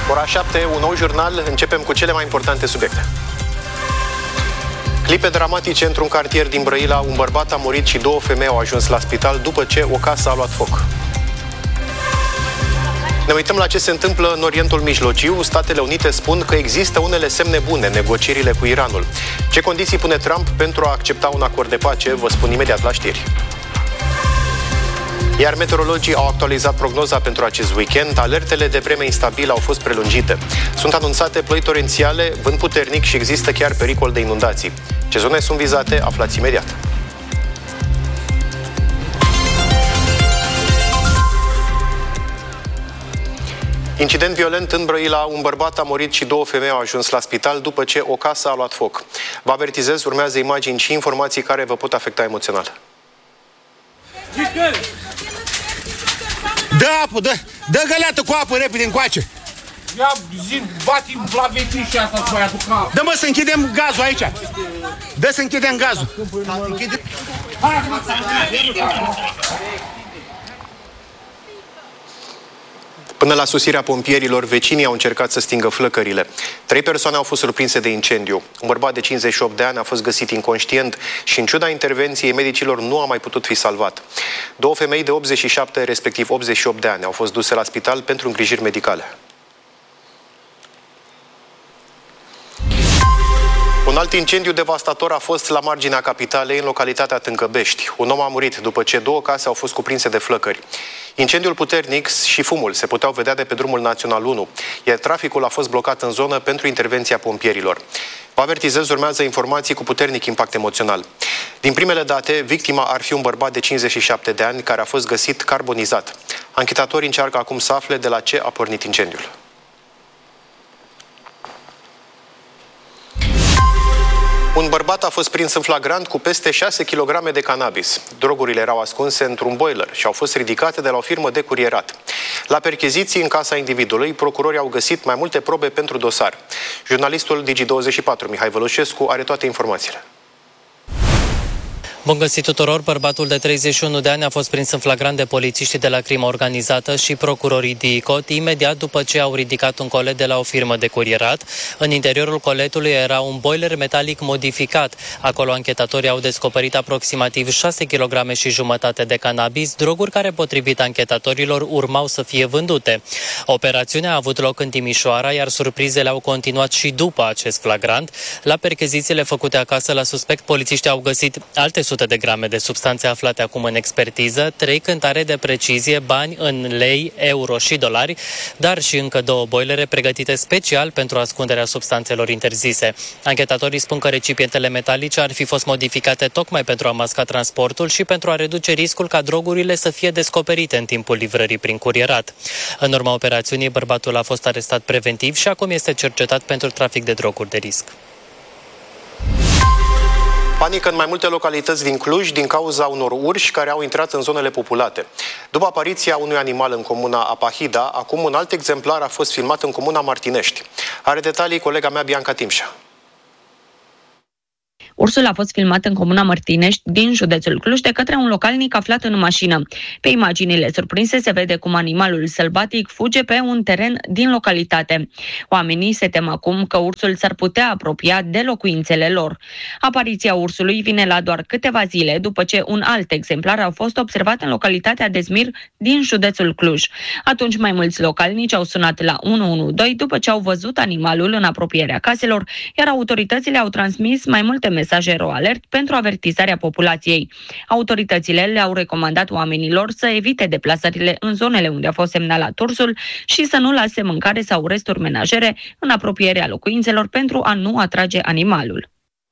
Ora 7, un nou jurnal. Începem cu cele mai importante subiecte. Clipe dramatice într-un cartier din Brăila. Un bărbat a murit și 2 femei au ajuns la spital după ce o casă a luat foc. Ne uităm la ce se întâmplă în Orientul Mijlociu. Statele Unite spun că există unele semne bune în negocierile cu Iranul. Ce condiții pune Trump pentru a accepta un acord de pace? Vă spun imediat la știri. Iar meteorologii au actualizat prognoza pentru acest weekend. Alertele de vreme instabilă au fost prelungite. Sunt anunțate ploi torențiale, vânt puternic și există chiar pericol de inundații. Ce zone sunt vizate? Aflați imediat. Incident violent în Brăila. Un bărbat a murit și 2 femei au ajuns la spital după ce o casă a luat foc. Vă avertizez, urmează imagini și informații care vă pot afecta emoțional. Dă apă, dă găleată cu apă repede încoace. Ia zi, bati la vecini și asta să mai aduc apă. Dă mă să închidem gazul aici. Dă să închidem gazul. Până la sosirea pompierilor, vecinii au încercat să stingă flăcările. 3 persoane au fost surprinse de incendiu. Un bărbat de 58 de ani a fost găsit inconștient și, în ciuda intervenției medicilor, nu a mai putut fi salvat. 2 femei de 87, respectiv 88 de ani, au fost duse la spital pentru îngrijiri medicale. Un alt incendiu devastator a fost la marginea capitalei, în localitatea Tâncăbești. Un om a murit după ce 2 case au fost cuprinse de flăcări. Incendiul puternic și fumul se puteau vedea de pe drumul național 1, iar traficul a fost blocat în zonă pentru intervenția pompierilor. Vă avertizez, urmează informații cu puternic impact emoțional. Din primele date, victima ar fi un bărbat de 57 de ani care a fost găsit carbonizat. Anchetatorii încearcă acum să afle de la ce a pornit incendiul. Un bărbat a fost prins în flagrant cu peste 6 kg de cannabis. Drogurile erau ascunse într-un boiler și au fost ridicate de la o firmă de curierat. La percheziții în casa individului, procurorii au găsit mai multe probe pentru dosar. Jurnalistul Digi24, Mihai Vălușescu, are toate informațiile. Bun găsit tuturor! Bărbatul de 31 de ani a fost prins în flagrant de polițiștii de la crimă organizată și procurorii DICOT imediat după ce au ridicat un colet de la o firmă de curierat. În interiorul coletului era un boiler metalic modificat. Acolo anchetatorii au descoperit aproximativ 6 kg și jumătate de cannabis, droguri care, potrivit anchetatorilor, urmau să fie vândute. Operațiunea a avut loc în Timișoara, iar surprizele au continuat și după acest flagrant. La perchezițiile făcute acasă la suspect, polițiștii au găsit alte sute de grame de substanțe aflate acum în expertiză, 3 cântare de precizie, bani în lei, euro și dolari, dar și încă 2 boilere pregătite special pentru ascunderea substanțelor interzise. Anchetatorii spun că recipientele metalice ar fi fost modificate tocmai pentru a masca transportul și pentru a reduce riscul ca drogurile să fie descoperite în timpul livrării prin curierat. În urma operațiunii, bărbatul a fost arestat preventiv și acum este cercetat pentru trafic de droguri de risc. Panică în mai multe localități din Cluj din cauza unor urși care au intrat în zonele populate. După apariția unui animal în comuna Apahida, acum un alt exemplar a fost filmat în comuna Martinești. Are detalii colega mea Bianca Timșa. Ursul a fost filmat în comuna Mărtinești din județul Cluj de către un localnic aflat în mașină. Pe imaginile surprinse se vede cum animalul sălbatic fuge pe un teren din localitate. Oamenii se tem acum că ursul s-ar putea apropia de locuințele lor. Apariția ursului vine la doar câteva zile după ce un alt exemplar a fost observat în localitatea Dezmir din județul Cluj. Atunci mai mulți localnici au sunat la 112 după ce au văzut animalul în apropierea caselor, iar autoritățile au transmis mai multe mesaje RoAlert pentru avertizarea populației. Autoritățile le-au recomandat oamenilor să evite deplasările în zonele unde a fost semnalat ursul și să nu lase mâncare sau resturi menajere în apropierea locuințelor pentru a nu atrage animalul.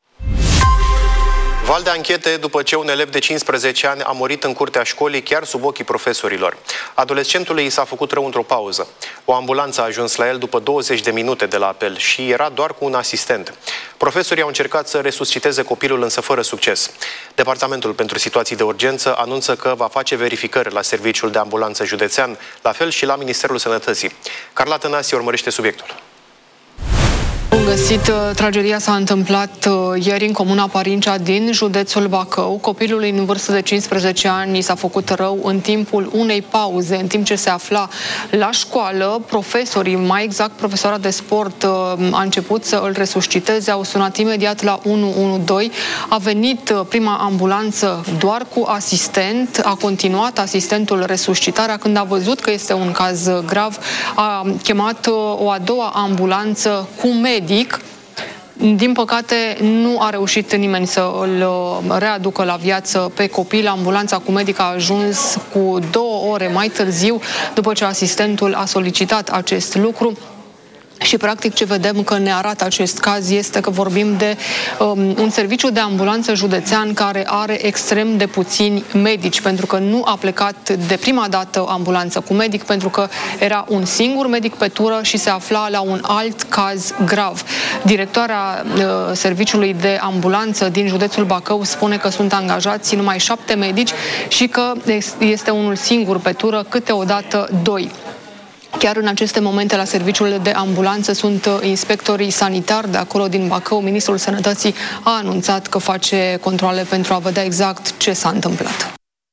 Val de anchete după ce un elev de 15 ani a murit în curtea școlii chiar sub ochii profesorilor. Adolescentului i s-a făcut rău într-o pauză. O ambulanță a ajuns la el după 20 de minute de la apel și era doar cu un asistent. Profesorii au încercat să resusciteze copilul, însă fără succes. Departamentul pentru situații de urgență anunță că va face verificări la Serviciul de Ambulanță Județean, la fel și la Ministerul Sănătății. Carla Tănase urmărește subiectul. găsit. Tragedia s-a întâmplat ieri în comuna Parincea din județul Bacău. Copilului în vârstă de 15 ani i s-a făcut rău în timpul unei pauze, în timp ce se afla la școală. Profesorii, mai exact profesoara de sport, a început să îl resusciteze, au sunat imediat la 112. A venit prima ambulanță doar cu asistent, a continuat asistentul resuscitarea. Când a văzut că este un caz grav, a chemat o a doua ambulanță cu medic. Din păcate, nu a reușit nimeni să îl readucă la viață pe copil. Ambulanța cu medic a ajuns cu 2 ore mai târziu, după ce asistentul a solicitat acest lucru. Și, practic, ce vedem că ne arată acest caz este că vorbim de un serviciu de ambulanță județean care are extrem de puțini medici, pentru că nu a plecat de prima dată ambulanță cu medic, pentru că era un singur medic pe tură și se afla la un alt caz grav. Directoarea serviciului de ambulanță din județul Bacău spune că sunt angajați numai 7 medici și că este unul singur pe tură, câteodată 2. Chiar în aceste momente la serviciul de ambulanță sunt inspectorii sanitari de acolo din Bacău. Ministrul Sănătății a anunțat că face controale pentru a vedea exact ce s-a întâmplat.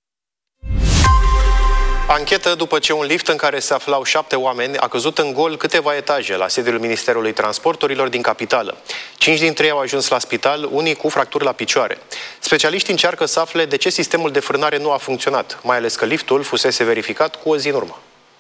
Anchetă după ce un lift în care se aflau 7 oameni a căzut în gol câteva etaje la sediul Ministerului Transporturilor din capitală. 5 dintre ei au ajuns la spital, unii cu fracturi la picioare. Specialiștii încearcă să afle de ce sistemul de frânare nu a funcționat, mai ales că liftul fusese verificat cu o zi în urmă.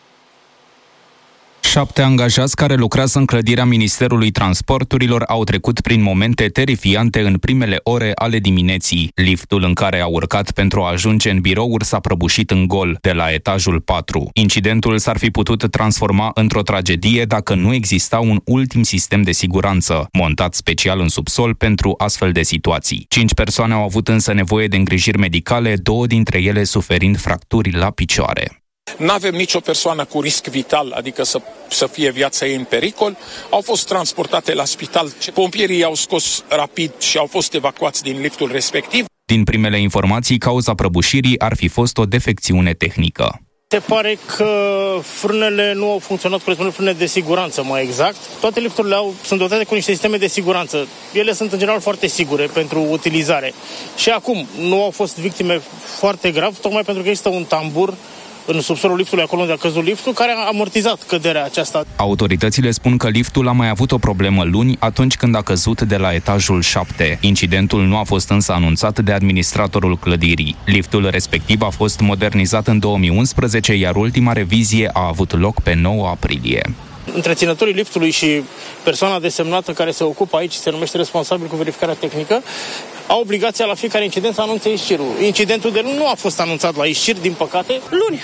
7 angajați care lucrează în clădirea Ministerului Transporturilor au trecut prin momente terifiante în primele ore ale dimineții. Liftul în care au urcat pentru a ajunge în birouri s-a prăbușit în gol de la etajul 4. Incidentul s-ar fi putut transforma într-o tragedie dacă nu exista un ultim sistem de siguranță, montat special în subsol pentru astfel de situații. 5 persoane au avut însă nevoie de îngrijiri medicale, 2 dintre ele suferind fracturi la picioare. Nu avem nicio persoană cu risc vital, adică să fie viața ei în pericol. Au fost transportate la spital. Pompierii i-au scos rapid și au fost evacuați din liftul respectiv. Din primele informații, cauza prăbușirii ar fi fost o defecțiune tehnică. Se pare că frânele nu au funcționat corespunzând, frâne de siguranță, mai exact. Toate lifturile sunt dotate cu niște sisteme de siguranță. Ele sunt în general foarte sigure pentru utilizare. Și acum nu au fost victime foarte grav, tocmai pentru că există un tambur în subsolul liftului, acolo unde a căzut liftul, care a amortizat căderea aceasta. Autoritățile spun că liftul a mai avut o problemă luni, atunci când a căzut de la etajul 7. Incidentul nu a fost însă anunțat de administratorul clădirii. Liftul respectiv a fost modernizat în 2011, iar ultima revizie a avut loc pe 9 aprilie. Întreținătorii liftului și persoana desemnată care se ocupă aici, se numește responsabil cu verificarea tehnică, au obligația la fiecare incident să anunțe ISCIR-ul. Incidentul de luni nu a fost anunțat la ISCIR, din păcate. Luni.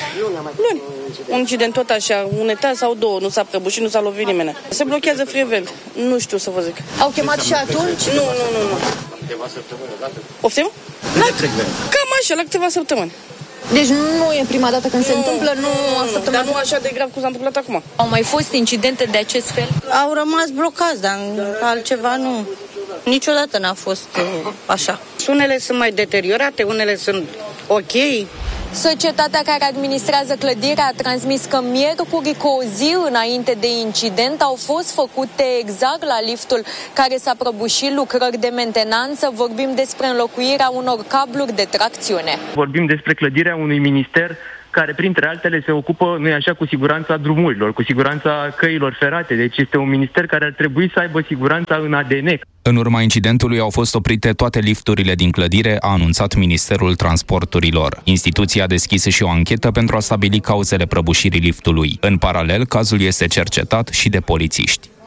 Un incident tot așa, un etaj sau 2, nu s-a prăbușit, nu s-a lovit nimeni. Se blochează freevent. Nu știu să vă zic. Au chemat și atunci? Nu. Câteva săptămâni odată? Poftim? Cam așa, la câteva săptămâni. Deci nu e prima dată când se întâmplă, dar nu așa de grav cum s-a întâmplat acum. Au mai fost incidente de acest fel? Au rămas blocați, dar altceva nu. Niciodată n-a fost așa. Unele sunt mai deteriorate, unele sunt ok. Societatea care administrează clădirea a transmis că miercuri, cu o zi înainte de incident, au fost făcute exact la liftul care s-a prăbușit lucrări de mentenanță. Vorbim despre înlocuirea unor cabluri de tracțiune. Vorbim despre clădirea unui minister care, printre altele, se ocupă, nu-i așa, cu siguranța drumurilor, cu siguranța căilor ferate. Deci este un minister care ar trebui să aibă siguranța în ADN. În urma incidentului au fost oprite toate lifturile din clădire, a anunțat Ministerul Transporturilor. Instituția a deschis și o anchetă pentru a stabili cauzele prăbușirii liftului. În paralel, cazul este cercetat și de polițiști.